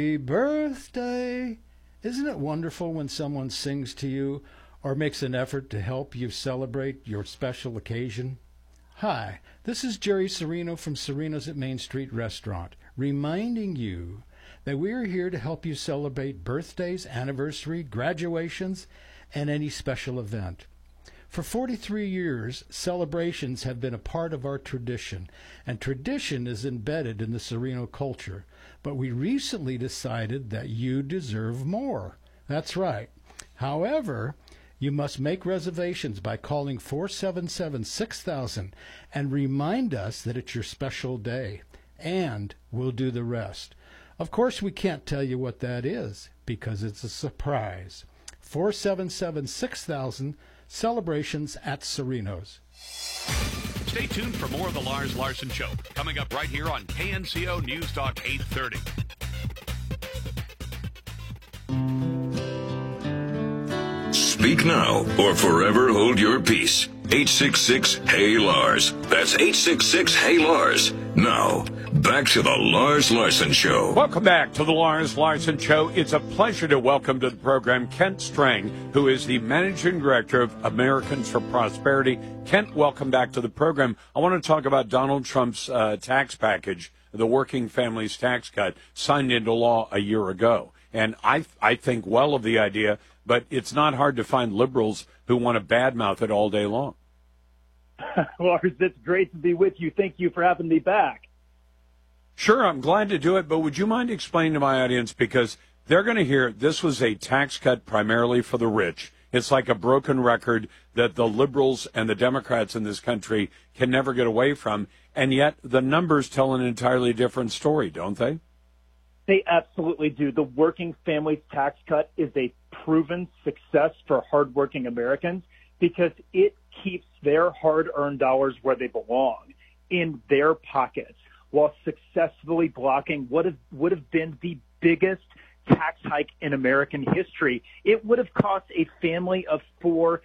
Happy birthday. Isn't it wonderful when someone sings to you or makes an effort to help you celebrate your special occasion? Hi, this is Jerry Serino from Serino's at Main Street Restaurant, reminding you that we are here to help you celebrate birthdays, anniversary, graduations, and any special event. For 43 years, celebrations have been a part of our tradition, and tradition is embedded in the Serino culture. But we recently decided that you deserve more. That's right. However, you must make reservations by calling 477-6000 and remind us that it's your special day, and we'll do the rest. Of course, we can't tell you what that is because it's a surprise. 477-6000, celebrations at Serino's. Stay tuned for more of the Lars Larson Show, coming up right here on KNCO News Talk 830. Speak now or forever hold your peace. 866-HEY-LARS. That's 866-HEY-LARS. Now, back to the Lars Larson Show. Welcome back to the Lars Larson Show. It's a pleasure to welcome to the program Kent Strang, who is the Managing Director of Americans for Prosperity. Kent, welcome back to the program. I want to talk about Donald Trump's tax package, the Working Families Tax Cut, signed into law a year ago. And I think well of the idea, but it's not hard to find liberals who want to badmouth it all day long. Lars, it's great to be with you. Thank you for having me back. Sure, I'm glad to do it, but would you mind explaining to my audience, because they're going to hear this was a tax cut primarily for the rich. It's like a broken record that the liberals and the Democrats in this country can never get away from, and yet the numbers tell an entirely different story, don't they? They absolutely do. The Working Families Tax Cut is a proven success for hardworking Americans because it keeps their hard-earned dollars where they belong, in their pockets, while successfully blocking what would have been the biggest tax hike in American history. It would have cost a family of four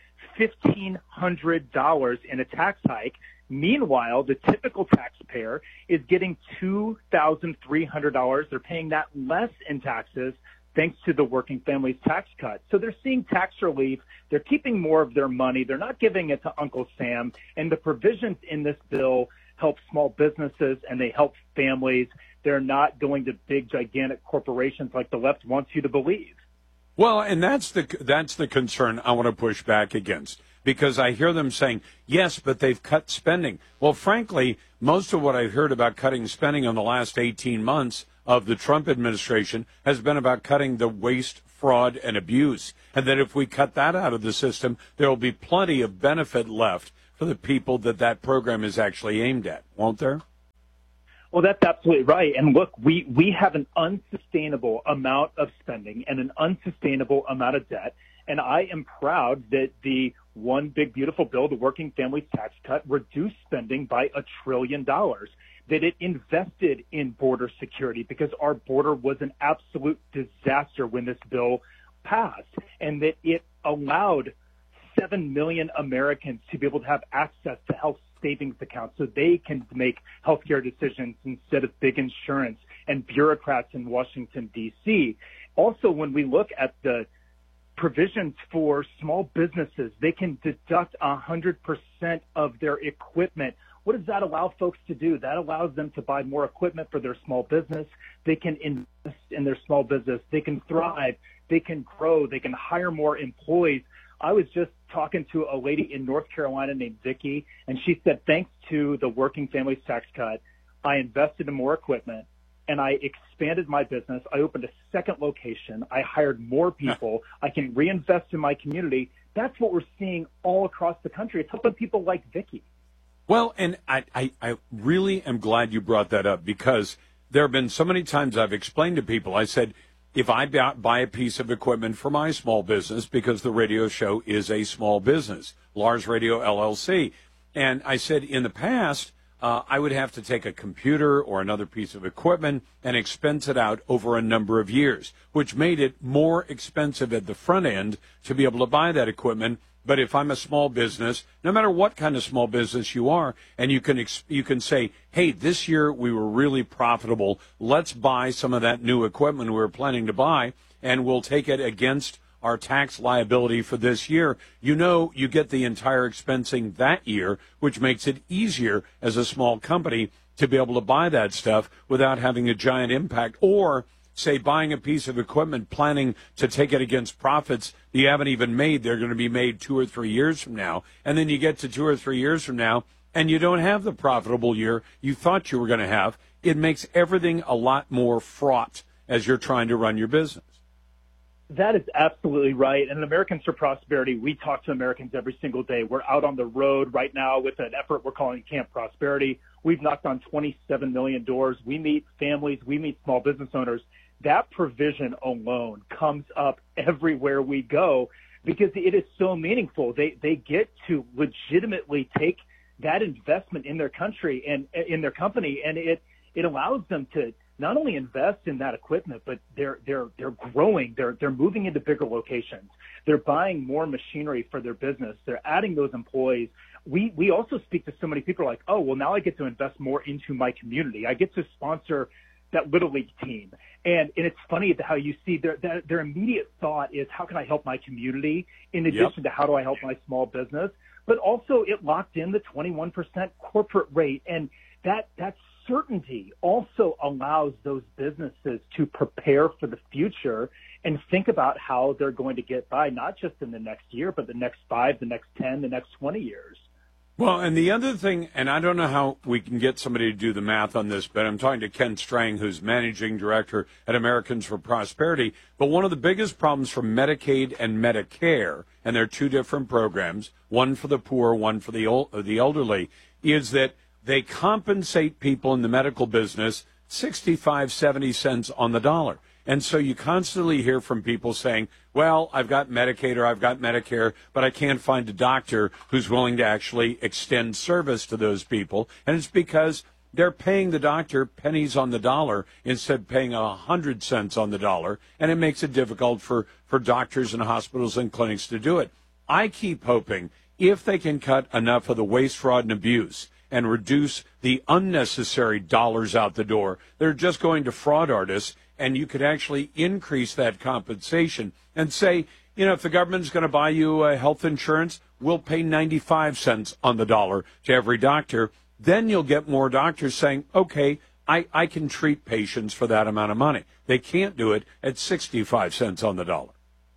$1,500 in a tax hike. Meanwhile, the typical taxpayer is getting $2,300. They're paying that less in taxes thanks to the Working Families Tax Cut. So they're seeing tax relief. They're keeping more of their money. They're not giving it to Uncle Sam. And the provisions in this bill help small businesses and they help families. They're not going to big, gigantic corporations like the left wants you to believe. Well, and that's the concern I want to push back against, because I hear them saying, yes, but they've cut spending. Well, frankly, most of what I've heard about cutting spending in the last 18 months of the Trump administration has been about cutting the waste, fraud, and abuse. And that if we cut that out of the system, there will be plenty of benefit left for the people that program is actually aimed at, won't there? Well, that's absolutely right. And look, we have an unsustainable amount of spending and an unsustainable amount of debt. And I am proud that the one big, beautiful bill, the Working Families Tax Cut, reduced spending by $1 trillion, that it invested in border security because our border was an absolute disaster when this bill passed, and that it allowed 7 million Americans to be able to have access to health savings accounts so they can make healthcare decisions instead of big insurance and bureaucrats in Washington, D.C. Also, when we look at the provisions for small businesses, they can deduct 100% of their equipment. What does that allow folks to do? That allows them to buy more equipment for their small business. They can invest in their small business. They can thrive. They can grow. They can hire more employees. I was just talking to a lady in North Carolina named Vicky, and she said, thanks to the Working Families Tax Cut, I invested in more equipment, and I expanded my business. I opened a second location. I hired more people. I can reinvest in my community. That's what we're seeing all across the country. It's helping people like Vicky. Well, and I really am glad you brought that up, because there have been so many times I've explained to people, I said, if I buy a piece of equipment for my small business, because the radio show is a small business, Lars Radio LLC, and I said in the past, I would have to take a computer or another piece of equipment and expense it out over a number of years, which made it more expensive at the front end to be able to buy that equipment But if I'm a small business, no matter what kind of small business you are, and you can say, hey, this year we were really profitable. Let's buy some of that new equipment we were planning to buy, and we'll take it against our tax liability for this year. You get the entire expensing that year, which makes it easier as a small company to be able to buy that stuff without having a giant impact. Or say buying a piece of equipment, planning to take it against profits you haven't even made. They're going to be made 2 or 3 years from now. And then you get to 2 or 3 years from now and you don't have the profitable year you thought you were going to have. It makes everything a lot more fraught as you're trying to run your business. That is absolutely right. And Americans for Prosperity, we talk to Americans every single day. We're out on the road right now with an effort we're calling Camp Prosperity. We've knocked on 27 million doors. We meet families. We meet small business owners. That provision alone comes up everywhere we go because it is so meaningful. They get to legitimately take that investment in their country and in their company, and it allows them to not only invest in that equipment, but they're growing. They're moving into bigger locations. They're buying more machinery for their business. They're adding those employees. We also speak to so many people like, oh, well, now I get to invest more into my community. I get to sponsor that Little League team. And it's funny how you see their immediate thought is, how can I help my community in addition to how do I help my small business? But also it locked in the 21% corporate rate. And that certainty also allows those businesses to prepare for the future and think about how they're going to get by, not just in the next year, but the next 5, the next 10, the next 20 years. Well, and the other thing, and I don't know how we can get somebody to do the math on this, but I'm talking to Ken Strang, who's managing director at Americans for Prosperity. But one of the biggest problems for Medicaid and Medicare, and they're two different programs, one for the poor, one for the elderly, is that they compensate people in the medical business 65, 70 cents on the dollar. And so you constantly hear from people saying, well, I've got Medicaid or I've got Medicare, but I can't find a doctor who's willing to actually extend service to those people. And it's because they're paying the doctor pennies on the dollar instead of paying 100 cents on the dollar. And it makes it difficult for doctors and hospitals and clinics to do it. I keep hoping if they can cut enough of the waste, fraud, and abuse and reduce the unnecessary dollars out the door, they're just going to fraud artists. And you could actually increase that compensation and say, if the government's going to buy you health insurance, we'll pay 95 cents on the dollar to every doctor. Then you'll get more doctors saying, okay, I can treat patients for that amount of money. They can't do it at 65 cents on the dollar.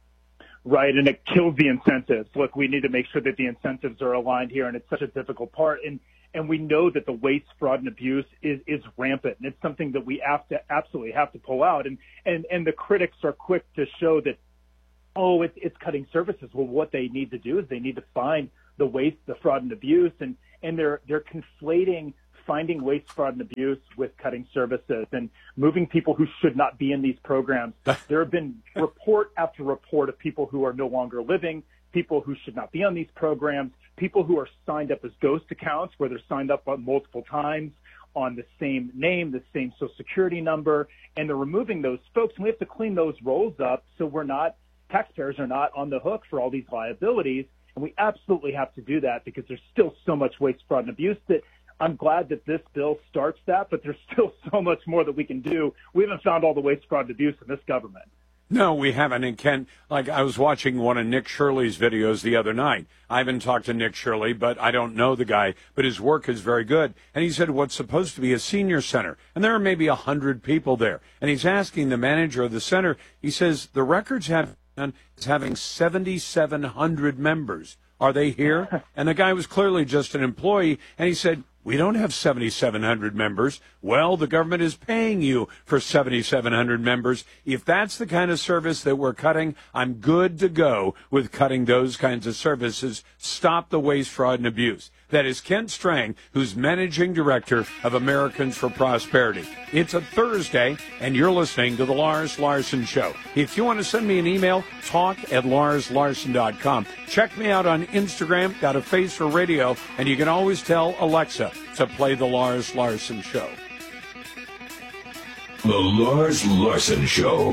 Right, and it kills the incentives. Look, we need to make sure that the incentives are aligned here, and it's such a difficult part. And we know that the waste, fraud, and abuse is rampant, and it's something that we absolutely have to pull out. And the critics are quick to show that, oh, it's cutting services. Well, what they need to do is they need to find the waste, the fraud, and abuse, and they're conflating finding waste, fraud, and abuse with cutting services and moving people who should not be in these programs. There have been report after report of people who are no longer living, people who should not be on these programs, people who are signed up as ghost accounts where they're signed up on multiple times on the same name, the same Social Security number, and they're removing those folks. And we have to clean those rolls up so taxpayers are not on the hook for all these liabilities. And we absolutely have to do that because there's still so much waste, fraud, and abuse that I'm glad that this bill starts that, but there's still so much more that we can do. We haven't found all the waste, fraud, and abuse in this government. No, we haven't. And Ken, I was watching one of Nick Shirley's videos the other night. I haven't talked to Nick Shirley, but I don't know the guy, but his work is very good. And he said what's supposed to be a senior center, and there are maybe 100 people there. And he's asking the manager of the center, he says, the records is having 7,700 members. Are they here? And the guy was clearly just an employee, and he said, we don't have 7,700 members. Well, the government is paying you for 7,700 members. If that's the kind of service that we're cutting, I'm good to go with cutting those kinds of services. Stop the waste, fraud, and abuse. That is Ken Strang, who's managing director of Americans for Prosperity. It's a Thursday, and you're listening to The Lars Larson Show. If you want to send me an email, talk@larslarson.com. Check me out on Instagram, got a face for radio, and you can always tell Alexa to play The Lars Larson Show. The Lars Larson Show.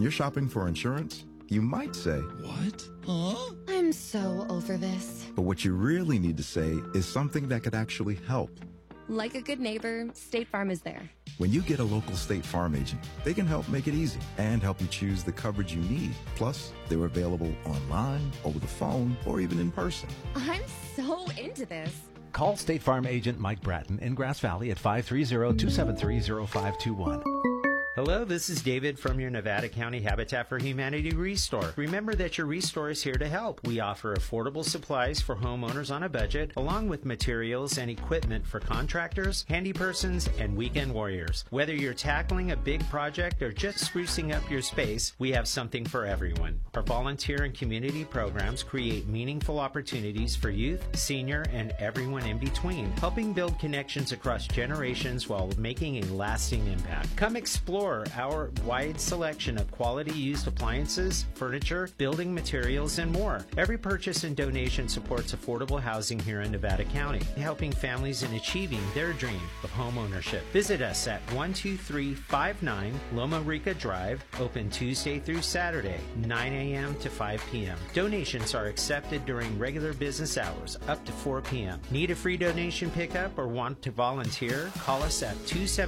you're shopping for insurance, you might say, "What? Huh?" I'm so over this. but what you really need to say is something that could actually help. Like a good neighbor, State Farm is there. When you get a local State Farm agent, they can help make it easy and help you choose the coverage you need. Plus, they're available online, over the phone, or even in person. I'm so into this. Call State Farm agent Mike Bratton in Grass Valley at 530-273-0521. Hello, this is David from your Nevada County Habitat for Humanity Restore. Remember that your Restore is here to help. We offer affordable supplies for homeowners on a budget, along with materials and equipment for contractors, handy persons, and weekend warriors. Whether you're tackling a big project or just sprucing up your space, we have something for everyone. Our volunteer and community programs create meaningful opportunities for youth, senior, and everyone in between, helping build connections across generations while making a lasting impact. Come explore our wide selection of quality used appliances, furniture, building materials, and more. Every purchase and donation supports affordable housing here in Nevada County, helping families in achieving their dream of home ownership. Visit us at 12359 Loma Rica Drive, open Tuesday through Saturday, 9 a.m. to 5 p.m. Donations are accepted during regular business hours up to 4 p.m. Need a free donation pickup or want to volunteer? Call us at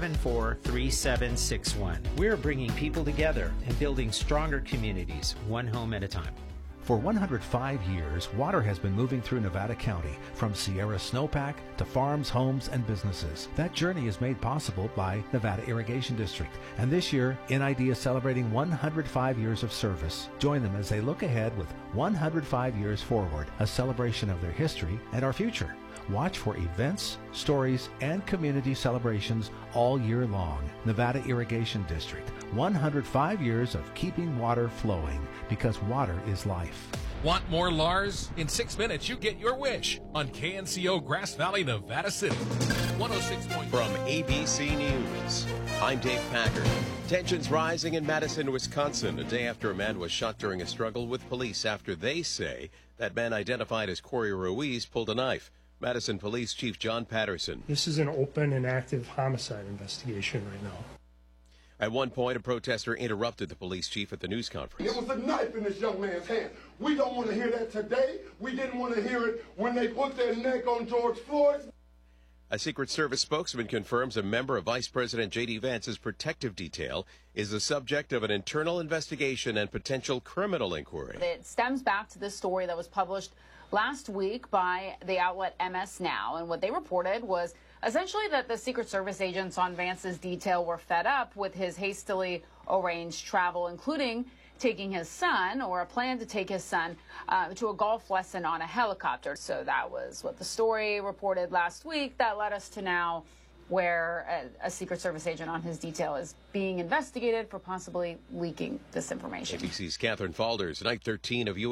274-3761. We're bringing people together and building stronger communities, one home at a time. For 105 years, water has been moving through Nevada County, from Sierra Snowpack to farms, homes, and businesses. That journey is made possible by Nevada Irrigation District, and this year, NID is celebrating 105 years of service. Join them as they look ahead with 105 years forward, a celebration of their history and our future. Watch for events, stories, and community celebrations all year long. Nevada Irrigation District, 105 years of keeping water flowing, because water is life. Want more Lars? In 6 minutes, you get your wish on KNCO Grass Valley, Nevada City. 106.3. From ABC News, I'm Dave Packard. Tensions rising in Madison, Wisconsin, a day after a man was shot during a struggle with police after they say that man identified as Corey Ruiz pulled a knife. Madison Police Chief John Patterson. This is an open and active homicide investigation right now. At one point, a protester interrupted the police chief at the news conference. There was a knife in this young man's hand. We don't want to hear that today. We didn't want to hear it when they put their neck on George Floyd. A Secret Service spokesman confirms a member of Vice President J.D. Vance's protective detail is the subject of an internal investigation and potential criminal inquiry. It stems back to this story that was published last week by the outlet MS Now, and what they reported was essentially that the Secret Service agents on Vance's detail were fed up with his hastily arranged travel, including taking his son, or a plan to take his son, to a golf lesson on a helicopter. So that was what the story reported last week. That led us to now where a Secret Service agent on his detail is being investigated for possibly leaking this information. ABC's Catherine Falders, Night 13 of U.S.